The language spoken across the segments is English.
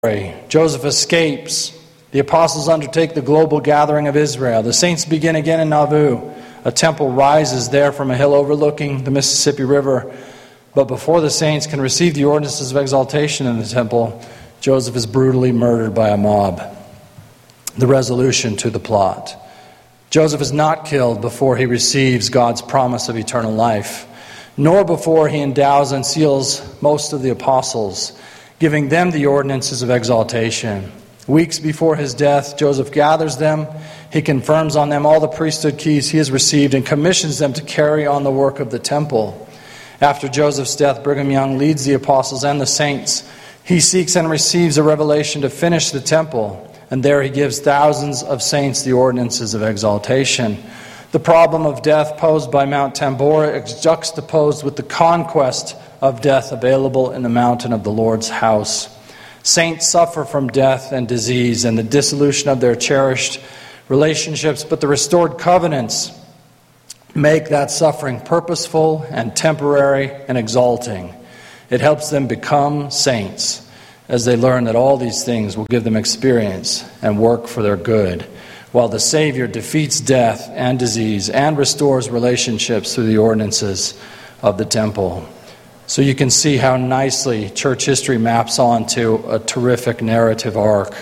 Joseph escapes. The apostles undertake the global gathering of Israel. The saints begin again in Nauvoo. A temple rises there from a hill overlooking the Mississippi River. But before the saints can receive the ordinances of exaltation in the temple, Joseph is brutally murdered by a mob. The resolution to the plot. Joseph is not killed before he receives God's promise of eternal life, nor before he endows and seals most of the apostles, giving them the ordinances of exaltation. Weeks before his death, Joseph gathers them. He confirms on them all the priesthood keys he has received and commissions them to carry on the work of the temple. After Joseph's death, Brigham Young leads the apostles and the saints. He seeks and receives a revelation to finish the temple, and there he gives thousands of saints the ordinances of exaltation. The problem of death posed by Mount Tambora is juxtaposed with the conquest of death available in the mountain of the Lord's house. Saints suffer from death and disease and the dissolution of their cherished relationships, but the restored covenants make that suffering purposeful and temporary and exalting. It helps them become saints as they learn that all these things will give them experience and work for their good, while the Savior defeats death and disease and restores relationships through the ordinances of the temple. So you can see how nicely church history maps onto a terrific narrative arc.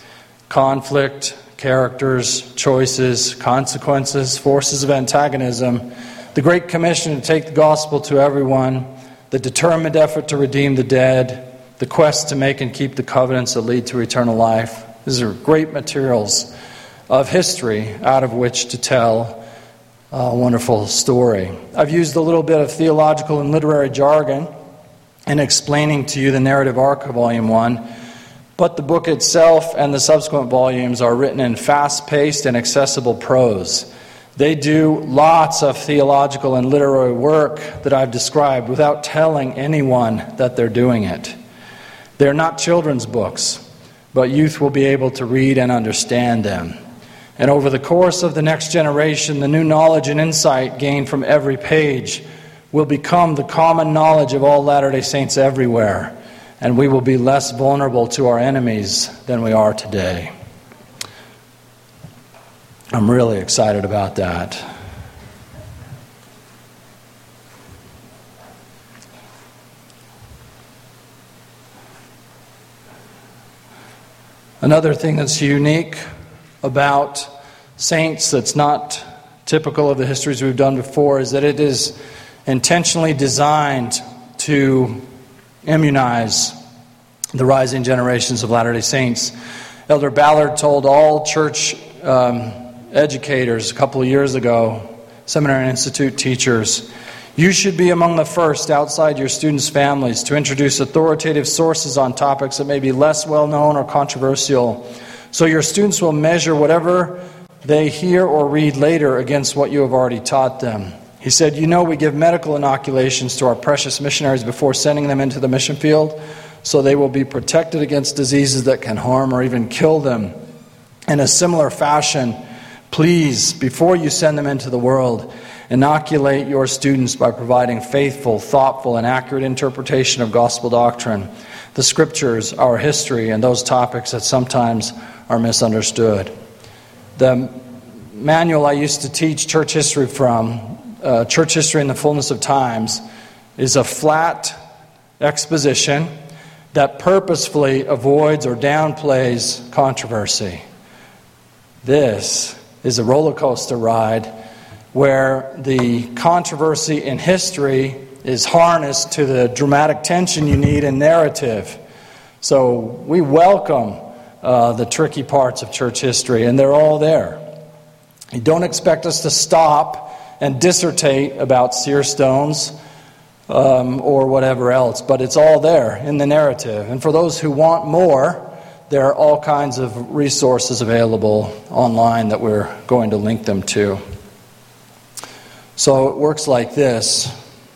Conflict, characters, choices, consequences, forces of antagonism, the Great Commission to take the gospel to everyone, the determined effort to redeem the dead, the quest to make and keep the covenants that lead to eternal life. These are great materials of history out of which to tell a wonderful story. I've used a little bit of theological and literary jargon in explaining to you the narrative arc of Volume 1, but the book itself and the subsequent volumes are written in fast-paced and accessible prose. They do lots of theological and literary work that I've described without telling anyone that they're doing it. They're not children's books, but youth will be able to read and understand them. And over the course of the next generation, the new knowledge and insight gained from every page will become the common knowledge of all Latter-day Saints everywhere, and we will be less vulnerable to our enemies than we are today. I'm really excited about that. Another thing that's unique about saints that's not typical of the histories we've done before is that it is intentionally designed to immunize the rising generations of Latter-day Saints. Elder Ballard told all church educators a couple of years ago, seminary and institute teachers, you should be among the first outside your students' families to introduce authoritative sources on topics that may be less well-known or controversial, so your students will measure whatever they hear or read later against what you have already taught them. He said, we give medical inoculations to our precious missionaries before sending them into the mission field, so they will be protected against diseases that can harm or even kill them. In a similar fashion, please, before you send them into the world, inoculate your students by providing faithful, thoughtful, and accurate interpretation of gospel doctrine, the scriptures, our history, and those topics that sometimes are misunderstood. The manual I used to teach church history from, Church History in the Fullness of Times, is a flat exposition that purposefully avoids or downplays controversy. This is a roller coaster ride where the controversy in history is harnessed to the dramatic tension you need in narrative. So we welcome the tricky parts of church history, and they're all there. You don't expect us to stop and dissertate about seer stones or whatever else, but it's all there in the narrative. And for those who want more, there are all kinds of resources available online that we're going to link them to. So it works like this.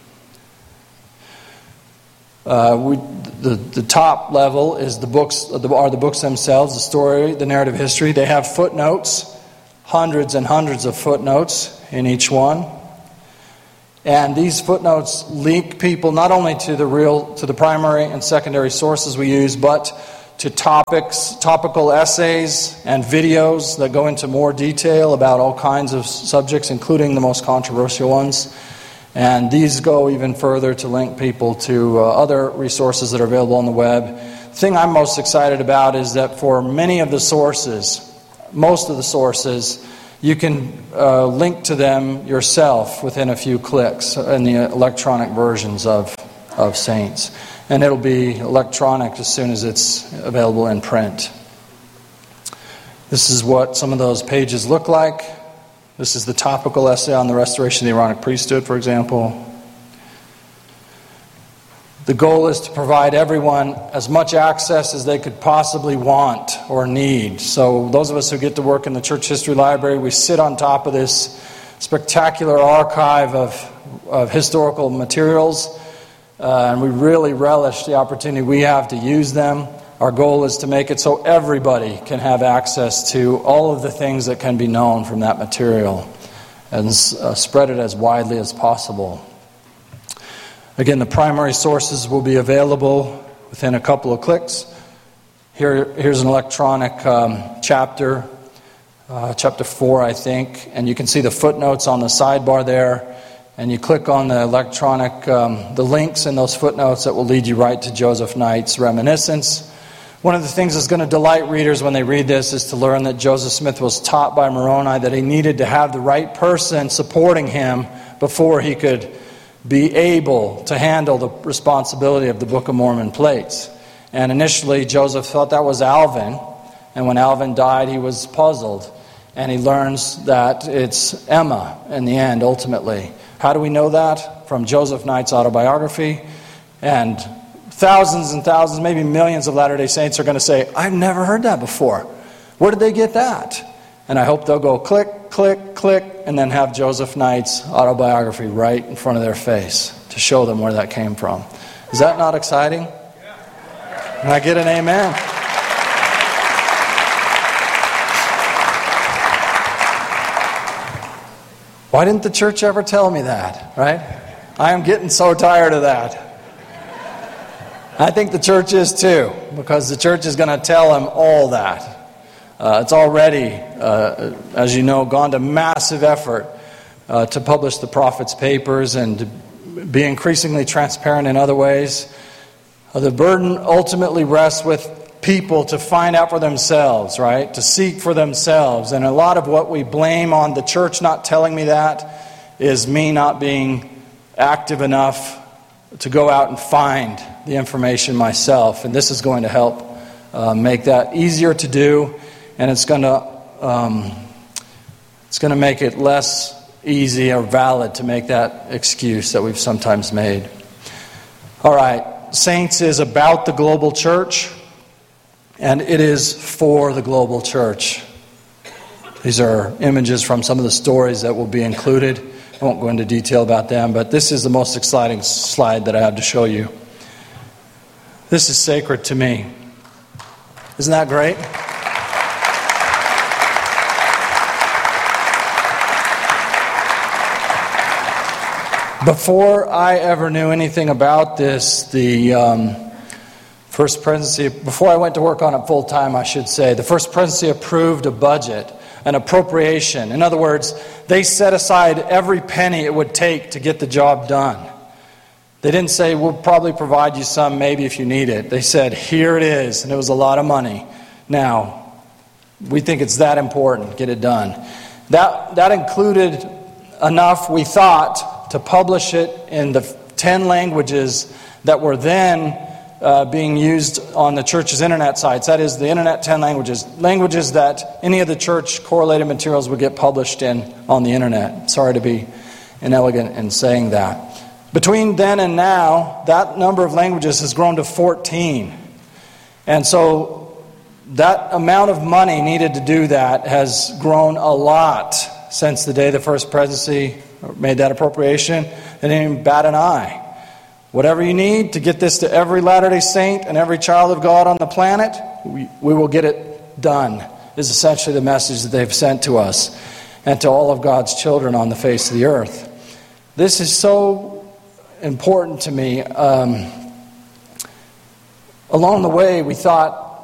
The top level is the books themselves, the story, the narrative history. They have footnotes, hundreds and hundreds of footnotes in each one. And these footnotes link people not only to the primary and secondary sources we use, but to topical essays and videos that go into more detail about all kinds of subjects, including the most controversial ones. And these go even further to link people to other resources that are available on the web. The thing I'm most excited about is that for many of the sources, most of the sources, you can link to them yourself within a few clicks in the electronic versions of Saints. And it'll be electronic as soon as it's available in print. This is what some of those pages look like. This is the topical essay on the restoration of the Aaronic priesthood, for example. The goal is to provide everyone as much access as they could possibly want or need. So those of us who get to work in the Church History Library, we sit on top of this spectacular archive of historical materials. And we really relish the opportunity we have to use them. Our goal is to make it so everybody can have access to all of the things that can be known from that material and spread it as widely as possible. Again, the primary sources will be available within a couple of clicks. Here's an electronic chapter 4, I think, and you can see the footnotes on the sidebar there. And you click on the electronic, the links in those footnotes that will lead you right to Joseph Knight's reminiscence. One of the things that's going to delight readers when they read this is to learn that Joseph Smith was taught by Moroni that he needed to have the right person supporting him before he could be able to handle the responsibility of the Book of Mormon plates. And initially, Joseph thought that was Alvin. And when Alvin died, he was puzzled. And he learns that it's Emma in the end, ultimately. How do we know that? From Joseph Knight's autobiography. And thousands and thousands, maybe millions of Latter-day Saints are going to say, I've never heard that before. Where did they get that? And I hope they'll go click, click, click, and then have Joseph Knight's autobiography right in front of their face to show them where that came from. Is that not exciting? Can I get an amen? Why didn't the church ever tell me that, right? I am getting so tired of that. I think the church is too, because the church is going to tell them all that. It's already, as you know, gone to massive effort to publish the prophets' papers and to be increasingly transparent in other ways. The burden ultimately rests with people to find out for themselves, right? To seek for themselves. And a lot of what we blame on the church not telling me that is me not being active enough to go out and find the information myself. And this is going to help make that easier to do, and it's going to make it less easy or valid to make that excuse that we've sometimes made. All right, Saints is about the global church. And it is for the global church. These are images from some of the stories that will be included. I won't go into detail about them, but this is the most exciting slide that I have to show you. This is sacred to me. Isn't that great? Before I ever knew anything about this, the First Presidency, before I went to work on it full time, I should say, the First Presidency approved a budget, an appropriation. In other words, they set aside every penny it would take to get the job done. They didn't say, we'll probably provide you some maybe if you need it. They said, here it is, and it was a lot of money. Now, we think it's that important, get it done. That included enough, we thought, to publish it in the 10 languages that were then being used on the church's internet sites. That is, the internet 10 languages that any of the church correlated materials would get published in on the internet. Sorry to be inelegant in saying that. Between then and now, that number of languages has grown to 14. And so that amount of money needed to do that has grown a lot since the day the First Presidency made that appropriation. They didn't even bat an eye. Whatever you need to get this to every Latter-day Saint and every child of God on the planet, we will get it done, is essentially the message that they've sent to us and to all of God's children on the face of the earth. This is so important to me. Along the way, we thought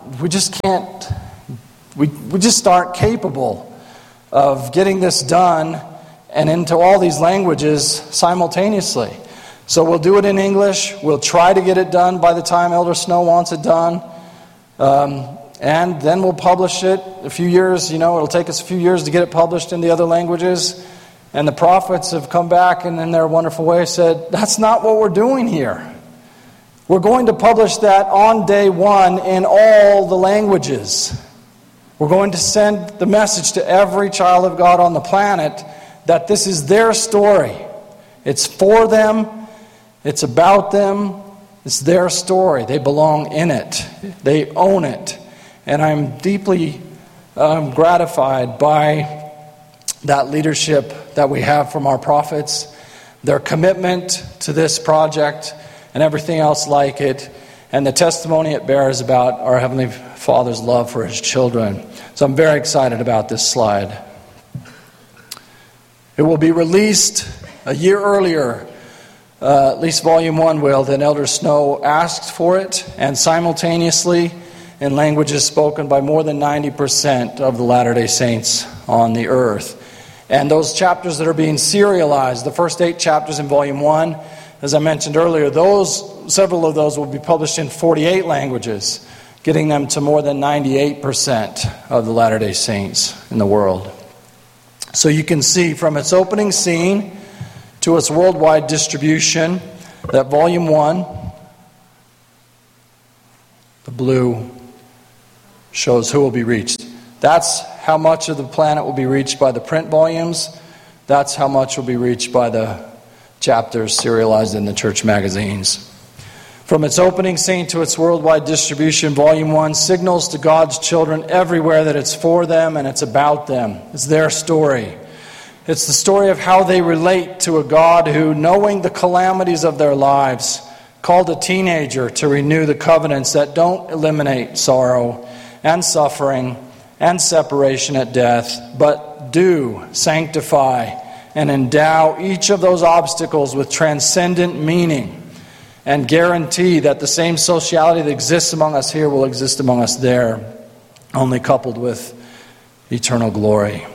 we just can't, we just aren't capable of getting this done and into all these languages simultaneously. So we'll do it in English. We'll try to get it done by the time Elder Snow wants it done. And then we'll publish it a few years. It'll take us a few years to get it published in the other languages. And the prophets have come back and in their wonderful way said, that's not what we're doing here. We're going to publish that on day one in all the languages. We're going to send the message to every child of God on the planet that this is their story. It's for them. It's about them. It's their story. They belong in it. They own it. And I'm deeply gratified by that leadership that we have from our prophets, their commitment to this project and everything else like it, and the testimony it bears about our Heavenly Father's love for His children. So I'm very excited about this slide. It will be released a year earlier, at least Volume 1 will, than Elder Snow asked for it, and simultaneously in languages spoken by more than 90% of the Latter-day Saints on the earth. And those chapters that are being serialized, the first 8 chapters in Volume 1, as I mentioned earlier, several of those will be published in 48 languages, getting them to more than 98% of the Latter-day Saints in the world. So you can see from its opening scene to its worldwide distribution that Volume 1, the blue, shows who will be reached. That's how much of the planet will be reached by the print volumes. That's how much will be reached by the chapters serialized in the church magazines. From its opening scene to its worldwide distribution, Volume 1 signals to God's children everywhere that it's for them and it's about them. It's their story. It's the story of how they relate to a God who, knowing the calamities of their lives, called a teenager to renew the covenants that don't eliminate sorrow and suffering and separation at death, but do sanctify and endow each of those obstacles with transcendent meaning and guarantee that the same sociality that exists among us here will exist among us there, only coupled with eternal glory.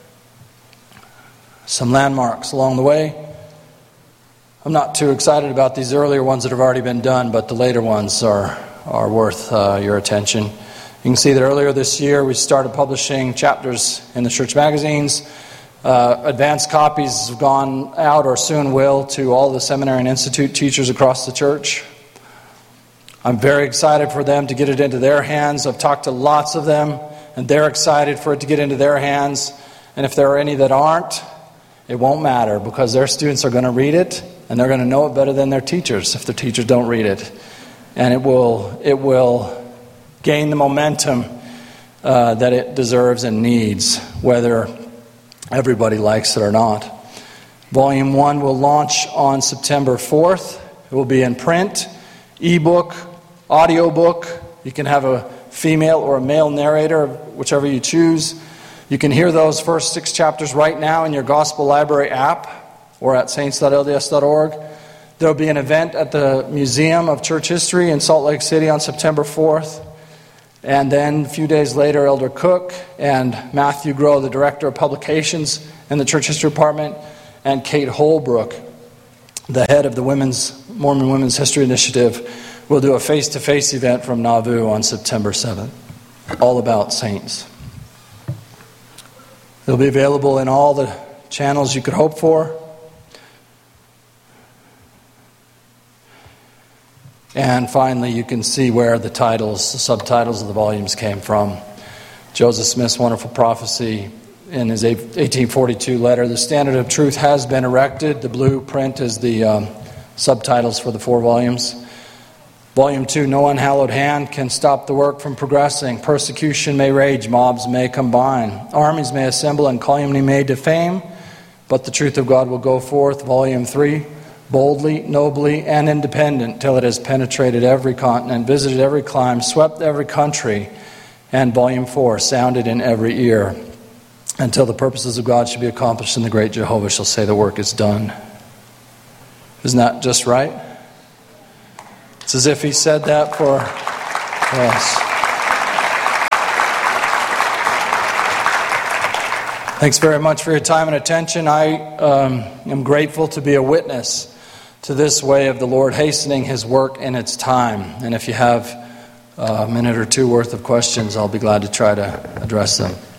Some landmarks along the way. I'm not too excited about these earlier ones that have already been done, but the later ones are worth your attention. You can see that earlier this year we started publishing chapters in the church magazines. Advanced copies have gone out or soon will to all the seminary and institute teachers across the church. I'm very excited for them to get it into their hands. I've talked to lots of them, and they're excited for it to get into their hands. And if there are any that aren't, it won't matter, because their students are going to read it, and they're going to know it better than their teachers if their teachers don't read it. And it will gain the momentum that it deserves and needs, whether everybody likes it or not. Volume 1 will launch on September 4th. It will be in print, ebook, audiobook. You can have a female or a male narrator, whichever you choose. You can hear those first 6 chapters right now in your Gospel Library app or at saints.lds.org. There will be an event at the Museum of Church History in Salt Lake City on September 4th. And then a few days later, Elder Cook and Matthew Groh, the Director of Publications in the Church History Department, and Kate Holbrook, the head of the Mormon Women's History Initiative, will do a face-to-face event from Nauvoo on September 7th, all about saints. It'll be available in all the channels you could hope for. And finally, you can see where the subtitles of the volumes came from. Joseph Smith's wonderful prophecy in his 1842 letter, "The standard of truth has been erected." The blue print is the subtitles for the 4 volumes. Volume 2, "No unhallowed hand can stop the work from progressing. Persecution may rage, mobs may combine. Armies may assemble and calumny may defame, but the truth of God will go forth." Volume 3, "Boldly, nobly, and independent, till it has penetrated every continent, visited every clime, swept every country." And Volume 4, "Sounded in every ear, until the purposes of God should be accomplished, and the great Jehovah shall say the work is done." Isn't that just right? It's as if he said that for us. Thanks very much for your time and attention. I am grateful to be a witness to this way of the Lord hastening His work in its time. And if you have a minute or two worth of questions, I'll be glad to try to address them.